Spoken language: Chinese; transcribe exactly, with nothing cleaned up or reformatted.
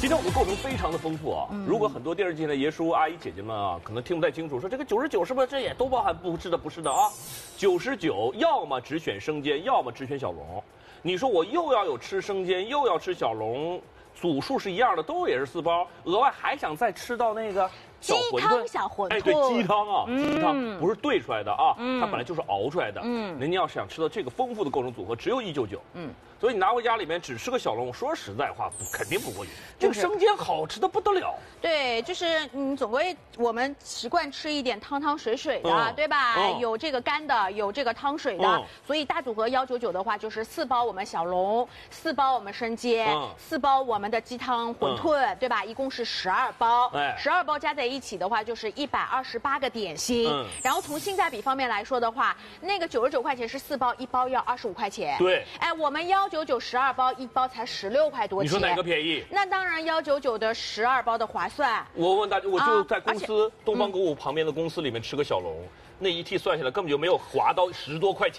今天我们构成非常的丰富啊！嗯、如果很多电视机前的爷叔、阿姨、姐姐们啊，可能听不太清楚，说这个九十九是不是这也都包含？不是的，不是的啊！九十九要么只选生煎，要么只选小笼。你说我又要有吃生煎，又要吃小笼，组数是一样的，都也是四包，额外还想再吃到那个。小馄饨， 小馄饨， 哎，对，鸡汤啊， 嗯、 鸡汤不是兑出来的啊， 嗯、 它本来就是熬出来的。嗯，人家要想吃到这个丰富的构成组合，只有一九九。嗯，所以你拿回家里面只吃个小笼，说实在话，不肯定不过瘾。这个生煎好吃的不得了。 对，就是嗯，总归我们习惯吃一点汤汤水水的，嗯、对吧？嗯、有这个干的，有这个汤水的，嗯、所以大组合幺九九的话，就是四包我们小笼，四包我们生煎，嗯、四包我们的鸡汤馄饨，嗯、对吧？一共是十二包，哎，十二包加在一起的话，就是一百二十八个点心。嗯、然后从性价比方面来说的话，那个九十九块钱是四包，一包要二十五块钱。 对， 哎，我们幺九九十二包，一包才十六块多钱。 你说哪个便宜？ 那当然幺九九的十二包的划算。 我问大家，我就在公司、啊、东方购物旁边的公司里面吃个小笼，嗯、那一屉算下来根本就没有划到十多块钱。